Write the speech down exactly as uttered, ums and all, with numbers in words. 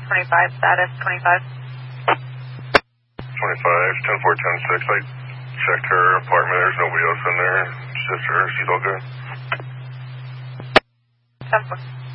twenty-five, status twenty-five. twenty-five, ten four, ten six. I checked her apartment. There's nobody else in there. It's just her. She's all good. ten four.